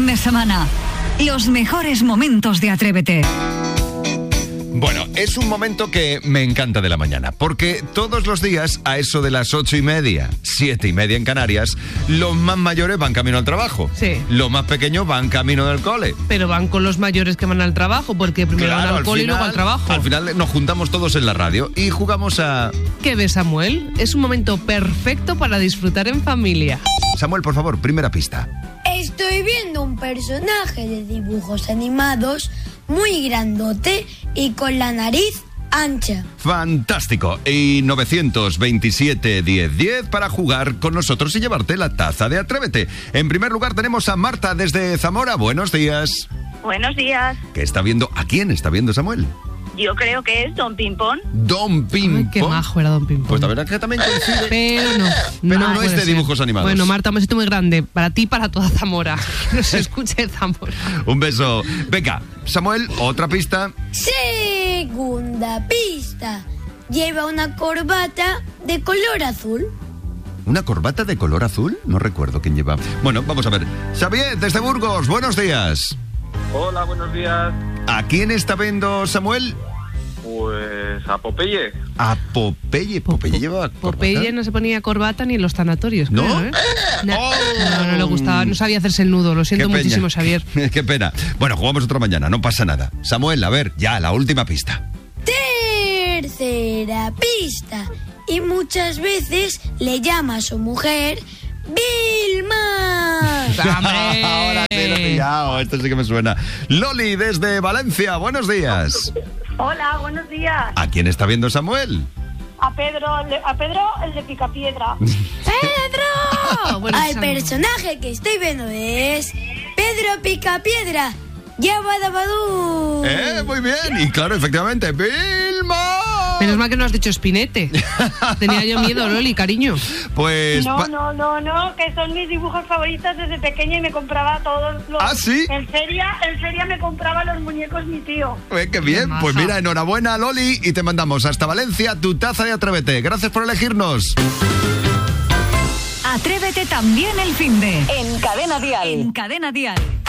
fin de semana. Los mejores momentos de Atrévete. Bueno, es un momento que me encanta de la mañana, porque todos los días, a eso de las 8:30, 7:30 en Canarias, los más mayores van camino al trabajo. Sí. Los más pequeños van camino del cole. Pero van con los mayores que van al trabajo, porque primero van al cole y luego al trabajo. Al final nos juntamos todos en la radio y jugamos a... ¿Qué ves, Samuel? Es un momento perfecto para disfrutar en familia. Samuel, por favor, primera pista. Estoy viendo un personaje de dibujos animados muy grandote y con la nariz ancha. Fantástico. Y 927-1010 para jugar con nosotros y llevarte la taza de Atrévete. En primer lugar tenemos a Marta desde Zamora. Buenos días. Buenos días. ¿Qué está viendo? ¿A quién está viendo Samuel? Yo creo que es Don Pimpón. Don Pimpón. Ay, qué majo era Don Pimpón. Pues la verdad que también coincide. Pero no. Pero no es puede de dibujos animados. Bueno, Marta, un besito muy grande. Para ti y para toda Zamora. Que nos escuche Zamora. Un beso. Venga, Samuel, otra pista. Segunda pista. Lleva una corbata de color azul. ¿Una corbata de color azul? No recuerdo quién lleva. Bueno, vamos a ver. Xavier, desde Burgos, buenos días. Hola, buenos días. ¿A quién está viendo Samuel? Pues a Popeye. A Popeye. Popeye lleva corbata. Popeye no se ponía corbata ni en los tanatorios, ¿No? creo, ¿eh? No, Oh. no le gustaba, no sabía hacerse el nudo. Lo siento Qué pena. muchísimo, Xavier. Qué pena. Bueno, jugamos otra mañana, no pasa nada. Samuel, a ver, ya, la última pista. Tercera pista. Y muchas veces le llama a su mujer Vilma. ¡Hombre! Ahora sí lo he pillado, esto sí que me suena. Loli, desde Valencia, buenos días. Hola, buenos días. ¿A quién está viendo Samuel? A Pedro el de Picapiedra. ¡Pedro! Bueno, Al Samuel. personaje que estoy viendo es Pedro Picapiedra. Yabadabadú. Muy bien. Y claro, efectivamente, ¡Vilma! Menos mal que no has dicho Espinete. Tenía yo miedo, Loli, cariño. Pues... No, que son mis dibujos favoritos desde pequeña y me compraba todos los... ¿Ah, sí? En feria me compraba los muñecos mi tío. Qué bien. Qué Pues maja. mira, enhorabuena, Loli, y te mandamos hasta Valencia tu taza de Atrévete. Gracias por elegirnos. Atrévete también el finde. En Cadena Dial. En Cadena Dial.